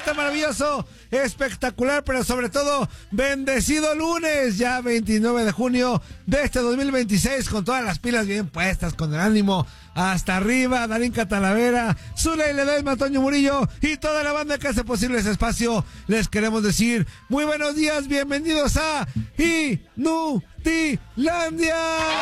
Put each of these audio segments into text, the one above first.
este maravilloso, espectacular, pero sobre todo bendecido lunes, ya 29 de junio de este 2026, con todas las pilas bien puestas, con el ánimo hasta arriba. Darinka Talavera, Zuley Ledesma, Toño Murillo y toda la banda que hace posible ese espacio, les queremos decir muy buenos días, bienvenidos a Inutilandia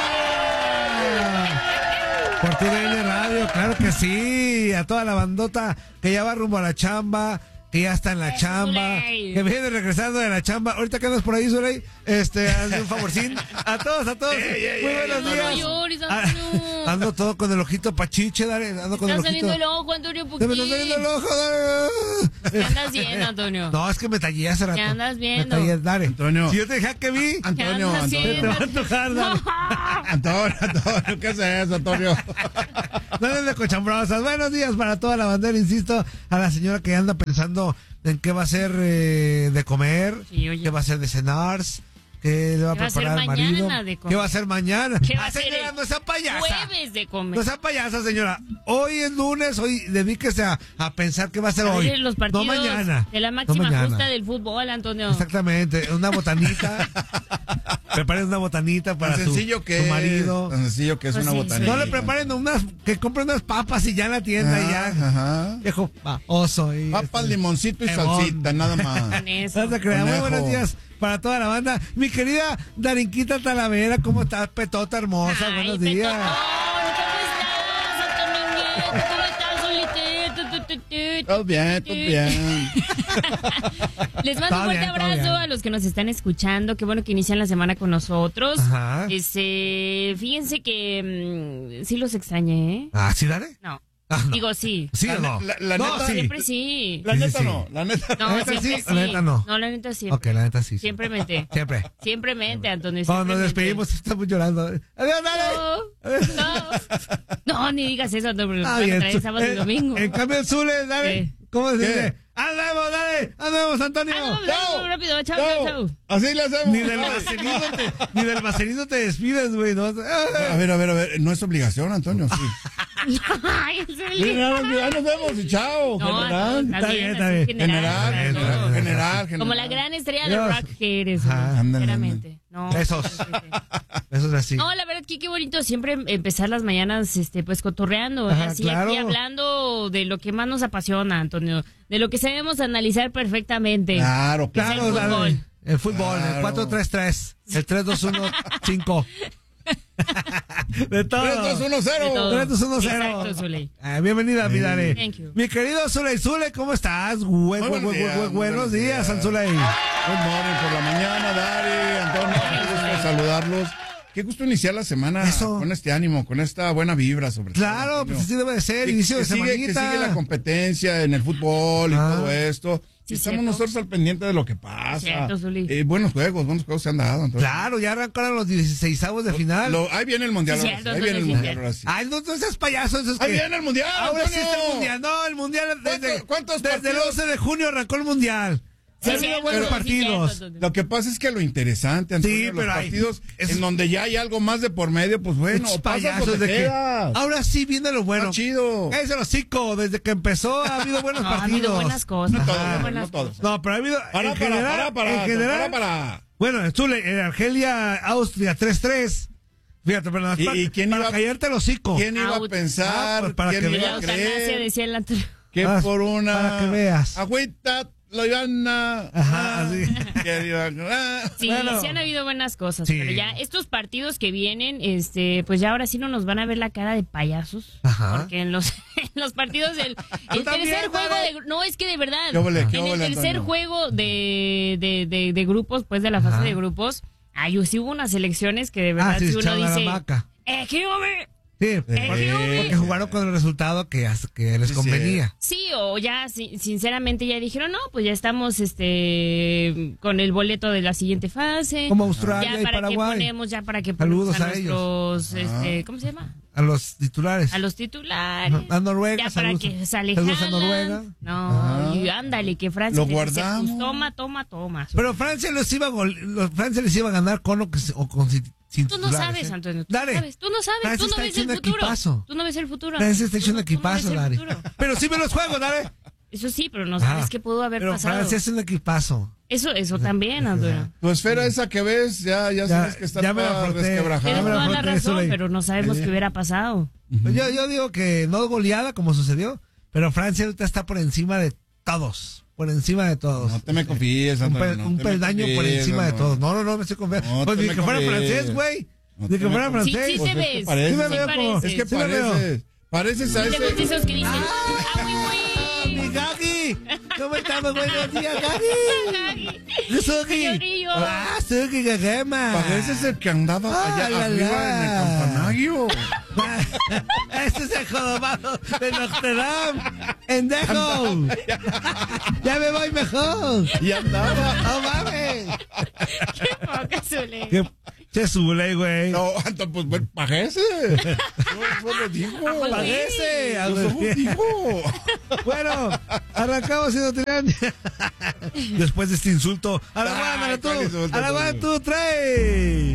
por TUDN Radio, claro que sí, a toda la bandota que ya va rumbo a la chamba, que ya está en la chamba, que viene regresando de la chamba. Ahorita que andas por ahí, Zuley, hazme un favorcín. A todos, muy buenos días. Ando todo con el ojito pachiche, dale, ando con el ojito. Está saliendo el ojo, Antonio, Se me está saliendo el ojo, dale. ¿Qué andas viendo, Antonio? No, es que me tallé hace rato. ¿Qué andas viendo? Me tallé, dale. Antonio. Si yo te dije que vi. Antonio, Te va a antojar, dale. Antonio, ¿qué es eso, Antonio? No eres de cochambrosas. Buenos días para toda la bandera, insisto, a la señora que anda pensando en qué va a ser de comer, sí, oye, qué va a ser de cenar, qué le va a preparar al marido, qué va a hacer mañana. ¿Qué va a hacer señora, no sea payasa. Jueves de comer. No sea payasa, señora. Hoy es lunes, hoy dedíquese a pensar qué va a hacer hoy. Los partidos no mañana. De la máxima justa del fútbol, Antonio. Exactamente, una botanita. Preparen una botanita para su marido. Tan sencillo que es una botanita. No le preparen que compren unas papas y ya en la tienda y ya. Ajá. Viejo oso. Papas, limoncito y salsita, nada más. No se crea. Muy buenos días para toda la banda. Mi querida Darinquita Talavera, ¿cómo estás, petota hermosa? Ay, buenos días. ¿Cómo estás, solito? Todo bien. Les mando un fuerte abrazo a los que nos están escuchando. Qué bueno que inician la semana con nosotros. Ajá. Fíjense que sí los extrañé, ¿eh? Ah, ¿sí, dale? No. Ah, no. Digo, sí. ¿Sí o no? La no, neta, sí. Siempre sí. La neta sí. no, la neta. No, ¿La neta siempre sí? sí. La neta no. No, la neta siempre. Ok, la neta sí. Siempre mente. Siempre. Siempre mente, Antonio. Cuando nos siempre despedimos estamos llorando. Adiós, dale. No, ni digas eso, Antonio, porque nos van a bien. traer sábado y domingo. En cambio, el Zule, dale. ¿Cómo se dice? ¡Andamos, dale! ¡Andamos, Antonio! Chao. Rápido, chao. Así le hacemos. Ni del vaselino te despides, güey. ¿No? A ver, no es obligación, Antonio, sí. Ay, Ya nos vemos y chao. No, Está bien. General. Como la gran estrella de rock que eres, Ándale. sinceramente. No, Eso es así. No, la verdad que qué bonito siempre empezar las mañanas pues cotorreando, Ajá, así claro. aquí hablando de lo que más nos apasiona, Antonio, de lo que sabemos analizar perfectamente. Claro. El fútbol, el 4-3-3, el 3-2-1-5. De todo. 3-2-1-0. 3-2-1-0. Exacto, Zuley. Bienvenida, mi Dare. Thank you. Mi querido Zuley, ¿cómo estás? Buenos días, San Zuley. Good morning por la mañana, Dari, Antonio, qué gusto saludarlos. Qué gusto iniciar la semana con este ánimo, con esta buena vibra sobre todo. Claro, pues así debe de ser, inicio de semanita. Que sigue la competencia en el fútbol y todo esto. Sí, estamos cierto. nosotros al pendiente de lo que pasa. Cierto, Buenos juegos se han dado. Entonces. Claro, ya arrancaron los 16avos de final. Ahí viene el mundial. Sí, Ahí viene el mundial ahora sí. Ay, no seas payaso. Ahí viene el mundial. Ahora sí Antonio. está el mundial. No, el mundial ¿Cuántos desde el partidos? 11 de junio arrancó el mundial. Sí, Ha habido buenos partidos. Lo que pasa es que lo interesante, Antonio, los partidos en donde ya hay algo más de por medio, pues bueno, payasos de que ahora sí viene lo bueno. Está chido. Es el hocico, desde que empezó ha habido buenos partidos. Ha habido buenas cosas. No todos. No, pero ha habido en general. Bueno, Zule, Argelia, Austria 3-3. Fíjate, pero ¿Y quién para iba, callarte el hocico. ¿Quién iba a pensar? Pues para ¿Quién que iba a creer? Decía el Antonio. Que por una para que veas. agüita lo iban a... Ajá, sí. Sí, Bueno. sí han habido buenas cosas, Sí. pero ya estos partidos que vienen, pues ya ahora sí no nos van a ver la cara de payasos. Ajá. Porque en los partidos del el tercer juego no, es que de verdad, en el tercer juego de grupos, pues de la fase de grupos, sí hubo unas elecciones que de verdad sí, si uno dice, ¿qué hombre? Sí, porque jugaron con el resultado que les convenía. Sí, o ya sinceramente ya dijeron, no, pues ya estamos con el boleto de la siguiente fase. Como Australia ya y para Paraguay. Para que ponemos Saludos a nuestros, ¿cómo se llama? A los titulares. A los titulares. A Noruega. Ya para que sale saludos a Noruega. No, y ándale, que Francia lo les decía, guardamos. pues, toma. Pero Francia les iba a ganar con o con sin Tú no titulares, sabes, Antonio. Dale. Tú no sabes. Francia Tú no está ves hecho el un futuro. equipazo. Tú no ves el futuro. Francia está hecho un Tú no ves equipazo, el Dari. futuro. Pero sí ve los juegos, Dari. Eso sí, pero no sabes qué pudo haber pasado. Francia es un equipazo. Eso también, Antonio. Tu esfera esa que ves, ya sabes que está toda resquebrajada. Tienes toda la razón, pero no sabemos qué hubiera pasado. Yo digo que no goleada como sucedió, pero Francia ahorita está por encima de todos. Por encima de todos. No te me confíes, Antonio. Un peldaño por encima de todos. No, me estoy confiando. No, pues ni que fuera francés, güey. Ni que fuera francés. Sí te ves. Sí me veo como... Es que pareces. Pareces a ese... esos que dicen, ¡Mi Gagi! ¿Cómo estamos? Buenos días, Gagi. Sugi. Sugi Gagema. Pareces el que andaba allá arriba en el campanario. Este es el jorobado de Notre Dame. ¡Endejo! Ya me voy mejor. Y andaba. ¡No mames! ¡Qué poca Zule! Che Zule, güey. No, pues bueno, parece. No lo dijo. Parece. Bueno, arrancamos siendo Tirandia. Después de este insulto. A la mano tú, trae.